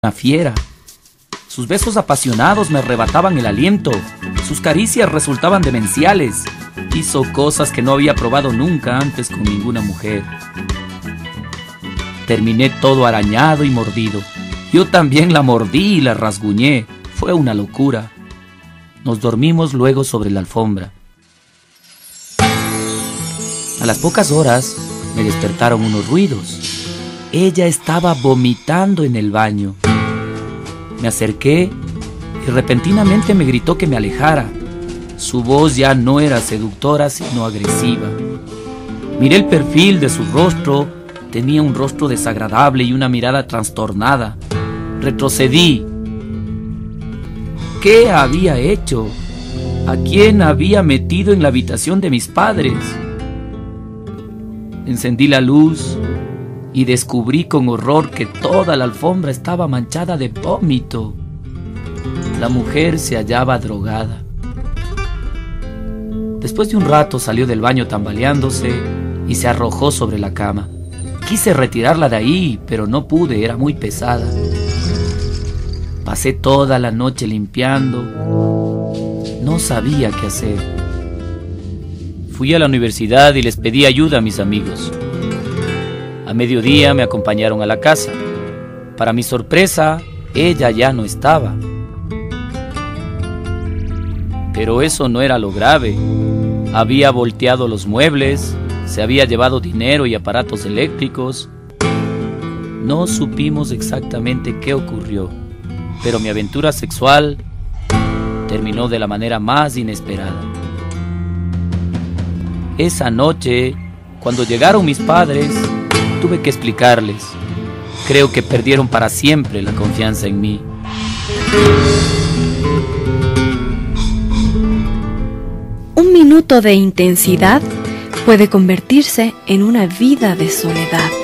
una fiera. Sus besos apasionados me arrebataban el aliento. Sus caricias resultaban demenciales. Hizo cosas que no había probado nunca antes con ninguna mujer. Terminé todo arañado y mordido. Yo también la mordí y la rasguñé. Fue una locura. Nos dormimos luego sobre la alfombra. A las pocas horas me despertaron unos ruidos. Ella estaba vomitando en el baño. Me acerqué y repentinamente me gritó que me alejara. Su voz ya no era seductora, sino agresiva. Miré el perfil de su rostro. Tenía un rostro desagradable y una mirada trastornada. Retrocedí. ¿Qué había hecho? ¿A quién había metido en la habitación de mis padres? Encendí la luz y descubrí con horror que toda la alfombra estaba manchada de vómito. La mujer se hallaba drogada. Después de un rato salió del baño tambaleándose y se arrojó sobre la cama. Quise retirarla de ahí, pero no pude, era muy pesada. Pasé toda la noche limpiando. No sabía qué hacer. Fui a la universidad y les pedí ayuda a mis amigos. A mediodía me acompañaron a la casa. Para mi sorpresa, ella ya no estaba. Pero eso no era lo grave. Había volteado los muebles, se había llevado dinero y aparatos eléctricos. No supimos exactamente qué ocurrió, pero mi aventura sexual terminó de la manera más inesperada. Esa noche, cuando llegaron mis padres, tuve que explicarles. Creo que perdieron para siempre la confianza en mí. Un minuto de intensidad puede convertirse en una vida de soledad.